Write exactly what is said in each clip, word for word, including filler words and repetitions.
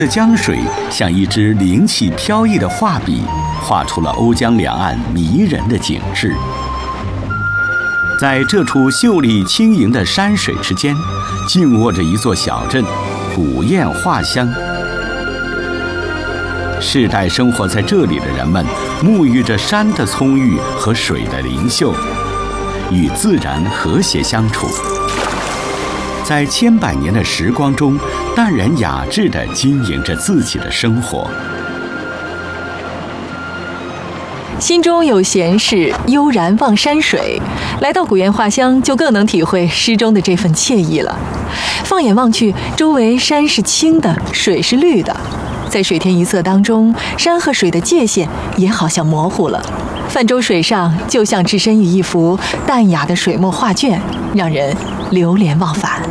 这江水像一支灵气飘逸的画笔，画出了瓯江两岸迷人的景致。在这处秀丽轻盈的山水之间，静卧着一座小镇——古堰画乡。世代生活在这里的人们，沐浴着山的葱郁和水的灵秀，与自然和谐相处。在千百年的时光中，淡然雅致地经营着自己的生活。 心中有闲事，悠然望山水。来到古堰画乡，就更能体会诗中的这份惬意了。放眼望去，周围山是青的，水是绿的，在水天一色当中，山和水的界限也好像模糊了。泛舟水上，就像置身于一幅淡雅的水墨画卷，让人流连忘返。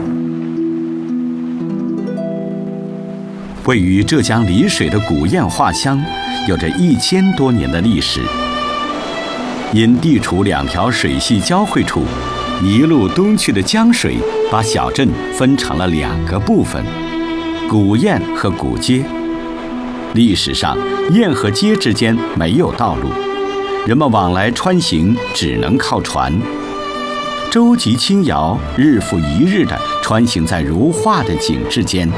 位于浙江丽水的古堰画乡，有着一千多年的历史。因地处两条水系交汇处，一路东去的江水把小镇分成了两个部分：古堰和古街。历史上，堰和街之间没有道路，人们往来穿行只能靠船。舟楫轻摇，日复一日地穿行在如画的景致间。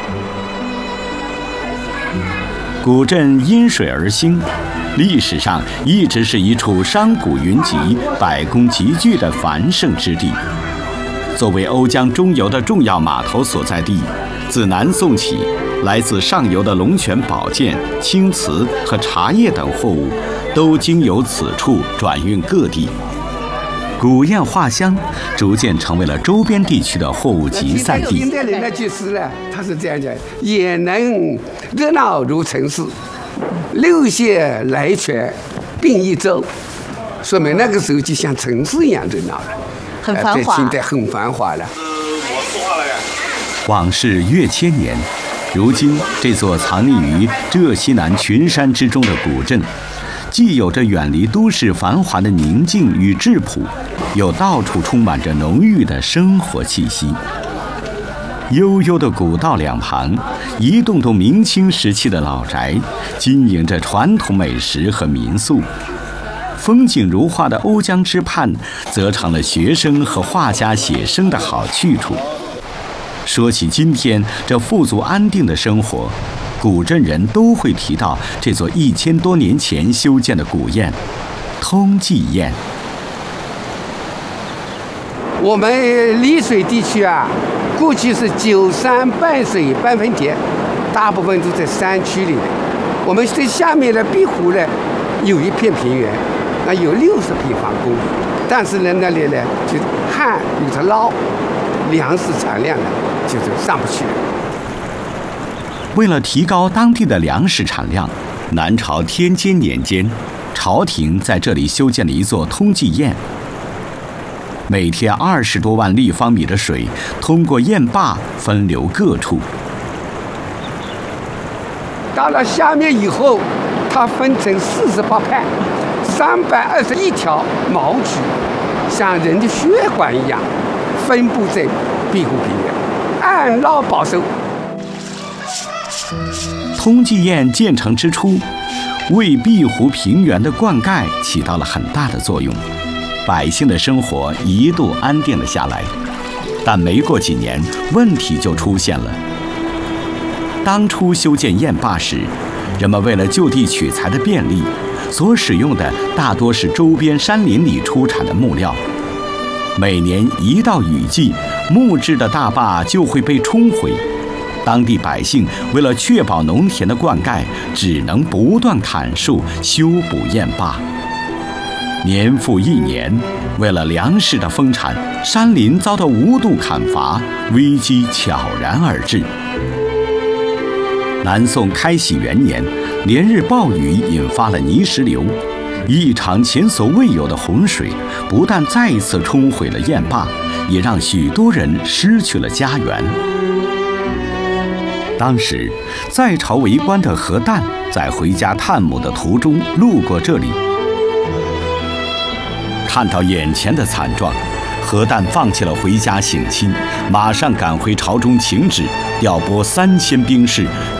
古镇因水而兴，历史上一直是一处商贾云集、百工集聚的繁盛之地。作为瓯江中游的重要码头所在地，自南宋起，来自上游的龙泉宝剑、青瓷和茶叶等货物，都经由此处转运各地。古堰画乡逐渐成为了周边地区的货物集散地。 现代人的句诗呢，他是这样讲：也能热闹如城市，六县来泉并一舟。说明那个时候就像城市一样热闹了， 很繁华。 现在很繁华了。 往事越千年，如今这座藏匿于浙西南群山之中的古镇，既有着远离都市繁华的宁静与质朴，又到处充满着浓郁的生活气息。悠悠的古道两旁，一栋栋明清时期的老宅，经营着传统美食和民宿。风景如画的瓯江之畔，则成了学生和画家写生的好去处。说起今天这富足安定的生活，古镇人都会提到这座一千多年前修建的古堰——通济堰。 我们丽水地区啊，过去是九山半水半分田，大部分都在山区里的。我们这下面的碧湖呢，有一片平原，那有六十平方公里，但是呢，那里呢就旱有着涝，粮食产量呢就是上不去了。 为了提高当地的粮食产量，南朝天监年间，朝廷在这里修建了一座通济堰。每天二十多万立方米的水通过堰坝分流各处。 到了下面以后，它分成四十八派，三百二十一条毛渠，像人的血管一样，分布在碧湖平原，按涝保收。 通济堰建成之初，为碧湖平原的灌溉起到了很大的作用，百姓的生活一度安定了下来。但没过几年，问题就出现了。当初修建堰坝时，人们为了就地取材的便利，所使用的大多是周边山林里出产的木料。每年一到雨季，木质的大坝就会被冲毁。当地百姓为了确保农田的灌溉，只能不断砍树修补堰坝。年复一年，为了粮食的丰产，山林遭到无度砍伐，危机悄然而至。南宋开禧元年，连日暴雨引发了泥石流，一场前所未有的洪水不但再次冲毁了堰坝，也让许多人失去了家园。当时在朝为官的何旦在回家探母的途中路过这里，看到眼前的惨状， 何旦放弃了回家省亲，马上赶回朝中请旨，调拨三千兵士